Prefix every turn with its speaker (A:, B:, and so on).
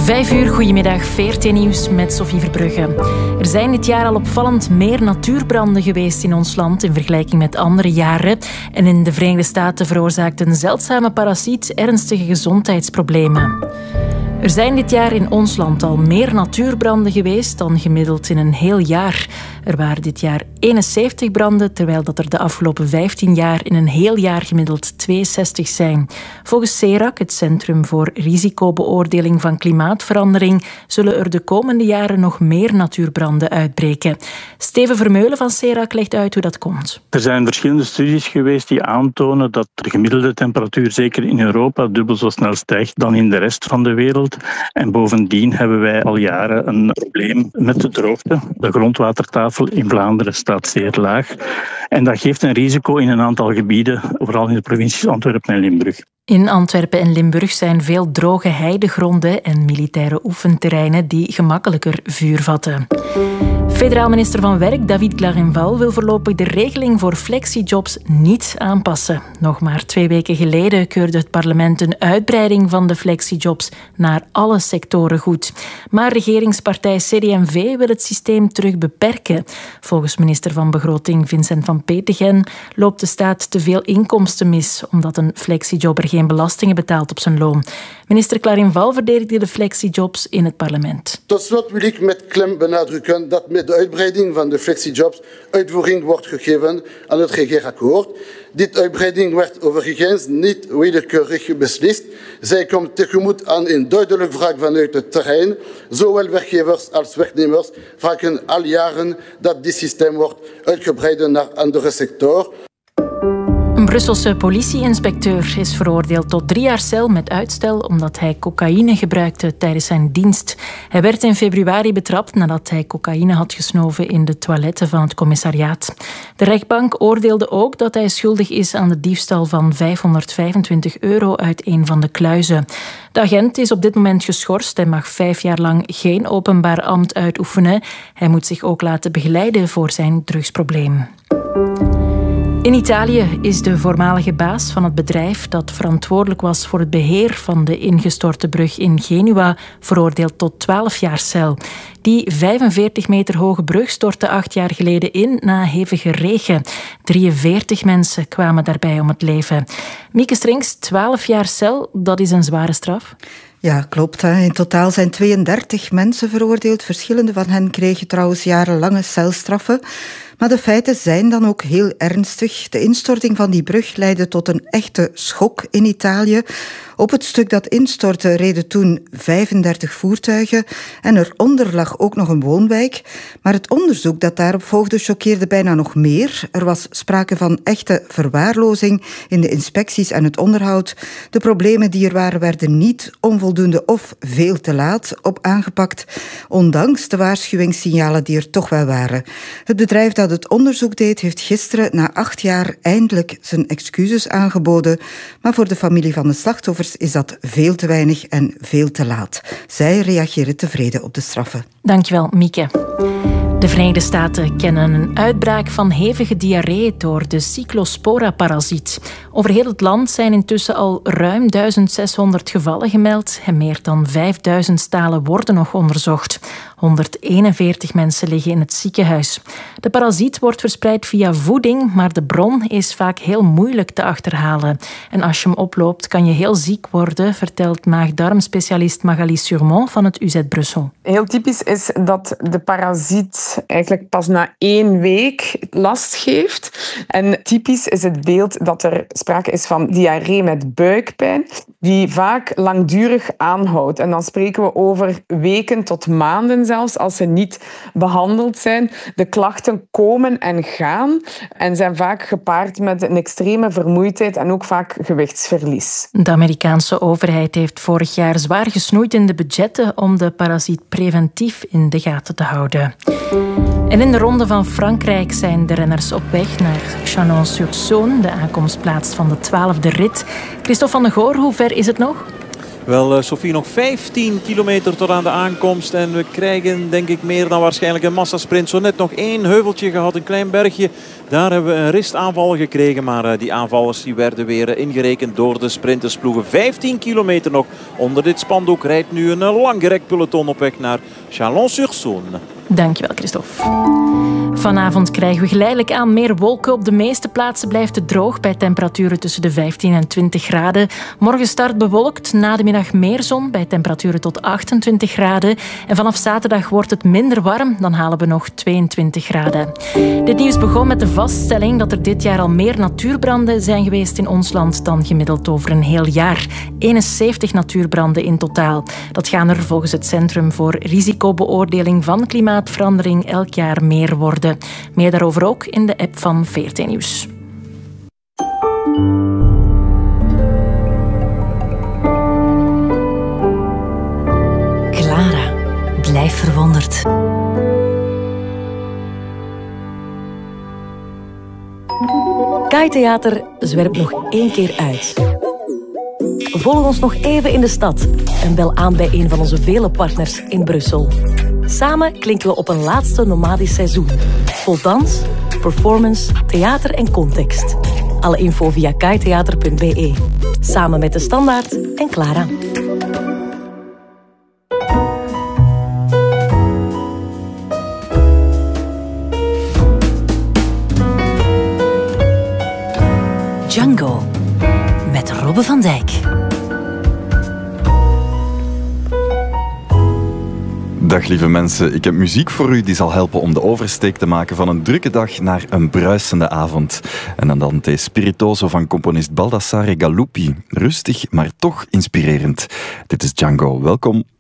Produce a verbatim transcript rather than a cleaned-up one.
A: Vijf uur, goedemiddag, V R T Nieuws met Sophie Verbrugge. Er zijn dit jaar al opvallend meer natuurbranden geweest in ons land in vergelijking met andere jaren. En in de Verenigde Staten veroorzaakt een zeldzame parasiet ernstige gezondheidsproblemen. Er zijn dit jaar in ons land al meer natuurbranden geweest dan gemiddeld in een heel jaar. Er waren dit jaar eenenzeventig branden, terwijl dat er de afgelopen vijftien jaar in een heel jaar gemiddeld tweeënzestig zijn. Volgens CERAC, het Centrum voor Risicobeoordeling van Klimaatverandering, zullen er de komende jaren nog meer natuurbranden uitbreken. Steven Vermeulen van CERAC legt uit hoe dat komt.
B: Er zijn verschillende studies geweest die aantonen dat de gemiddelde temperatuur zeker in Europa dubbel zo snel stijgt dan in de rest van de wereld. En bovendien hebben wij al jaren een probleem met de droogte. De grondwatertafel in Vlaanderen staat zeer laag. En dat geeft een risico in een aantal gebieden, vooral in de provincies Antwerpen en Limburg.
A: In Antwerpen en Limburg zijn veel droge heidegronden en militaire oefenterreinen die gemakkelijker vuur vatten. Federaal minister van Werk David Clarenval wil voorlopig de regeling voor flexijobs niet aanpassen. Nog maar twee weken geleden keurde het parlement een uitbreiding van de flexijobs naar alle sectoren goed. Maar regeringspartij C D M V wil het systeem terug beperken. Volgens minister van Begroting Vincent van Petegem loopt de staat te veel inkomsten mis, omdat een flexijobber geen belastingen betaalt op zijn loon. Minister Clarenval verdedigde de flexijobs in het parlement.
C: Tot slot wil ik met klem benadrukken dat met de uitbreiding van de flexijobs uitvoering wordt gegeven aan het regeerakkoord. Dit uitbreiding werd overigens niet willekeurig beslist. Zij komt tegemoet aan een duidelijk vraag vanuit het terrein. Zowel werkgevers als werknemers vragen al jaren dat dit systeem wordt uitgebreid naar andere sectoren.
A: Een Brusselse politieinspecteur is veroordeeld tot drie jaar cel met uitstel omdat hij cocaïne gebruikte tijdens zijn dienst. Hij werd in februari betrapt nadat hij cocaïne had gesnoven in de toiletten van het commissariaat. De rechtbank oordeelde ook dat hij schuldig is aan de diefstal van vijfhonderdvijfentwintig euro uit een van de kluizen. De agent is op dit moment geschorst en mag vijf jaar lang geen openbaar ambt uitoefenen. Hij moet zich ook laten begeleiden voor zijn drugsprobleem. In Italië is de voormalige baas van het bedrijf dat verantwoordelijk was voor het beheer van de ingestorte brug in Genua veroordeeld tot twaalf jaar cel. Die vijfenveertig meter hoge brug stortte acht jaar geleden in na hevige regen. drieënveertig mensen kwamen daarbij om het leven. Mieke Strings, twaalf jaar cel, dat is een zware straf.
D: Ja, klopt. Hè. In totaal zijn tweeëndertig mensen veroordeeld. Verschillende van hen kregen trouwens jarenlange celstraffen. Maar de feiten zijn dan ook heel ernstig. De instorting van die brug leidde tot een echte schok in Italië. Op het stuk dat instortte reden toen vijfendertig voertuigen en eronder lag ook nog een woonwijk. Maar het onderzoek dat daarop volgde choqueerde bijna nog meer. Er was sprake van echte verwaarlozing in de inspecties en het onderhoud. De problemen die er waren werden niet onvoldoende of veel te laat op aangepakt, ondanks de waarschuwingssignalen die er toch wel waren. Het bedrijf dat het onderzoek deed heeft gisteren na acht jaar eindelijk zijn excuses aangeboden. Maar voor de familie van de slachtoffers is dat veel te weinig en veel te laat. Zij reageren tevreden op de straffen.
A: Dankjewel, Mieke. De Verenigde Staten kennen een uitbraak van hevige diarree door de Cyclospora-parasiet. Over heel het land zijn intussen al ruim duizend zeshonderd gevallen gemeld en meer dan vijfduizend stalen worden nog onderzocht. honderdeenenveertig mensen liggen in het ziekenhuis. De parasiet wordt verspreid via voeding, maar de bron is vaak heel moeilijk te achterhalen. En als je hem oploopt, kan je heel ziek worden, vertelt maag-darmspecialist Magali Surmont van het U Z Brussel.
E: Heel typisch is dat de parasiet eigenlijk pas na één week last geeft. En typisch is het beeld dat er sprake is van diarree met buikpijn, die vaak langdurig aanhoudt. En dan spreken we over weken tot maanden zelfs, als ze niet behandeld zijn. De klachten komen en gaan en zijn vaak gepaard met een extreme vermoeidheid en ook vaak gewichtsverlies.
A: De Amerikaanse overheid heeft vorig jaar zwaar gesnoeid in de budgetten om de parasiet preventief in de gaten te houden. En in de Ronde van Frankrijk zijn de renners op weg naar Chalon-sur-Saône, de aankomstplaats van de twaalfde rit. Christophe van de Goor, hoe ver is het nog?
F: Wel, Sophie, nog vijftien kilometer tot aan de aankomst. En we krijgen, denk ik, meer dan waarschijnlijk een massasprint. Zo net nog één heuveltje gehad, een klein bergje. Daar hebben we een ristaanval gekregen. Maar die aanvallers die werden weer ingerekend door de sprintersploegen. vijftien kilometer nog. Onder dit spandoek rijdt nu een langgerekt peloton op weg naar Chalon-sur-Saône.
A: Dankjewel, Christophe. Vanavond krijgen we geleidelijk aan meer wolken. Op de meeste plaatsen blijft het droog bij temperaturen tussen de vijftien en twintig graden. Morgen start bewolkt, na de middag meer zon bij temperaturen tot achtentwintig graden. En vanaf zaterdag wordt het minder warm, dan halen we nog tweeëntwintig graden. Dit nieuws begon met de vaststelling dat er dit jaar al meer natuurbranden zijn geweest in ons land dan gemiddeld over een heel jaar. eenenzeventig natuurbranden in totaal. Dat gaan er volgens het Centrum voor Risicobeoordeling van Klimaatverandering elk jaar meer worden. Meer daarover ook in de app van V R T Nieuws.
G: Clara, blijf verwonderd. Kai Theater zwerpt nog één keer uit. Volg ons nog even in de stad en bel aan bij een van onze vele partners in Brussel. Samen klinken we op een laatste nomadisch seizoen. Vol dans, performance, theater en context. Alle info via kaitheater punt b e. Samen met De Standaard en Clara. Django met Robbe van Dijk.
H: Dag lieve mensen, ik heb muziek voor u die zal helpen om de oversteek te maken van een drukke dag naar een bruisende avond. En Andante Spiritoso van componist Baldassare Galuppi. Rustig, maar toch inspirerend. Dit is Django, welkom.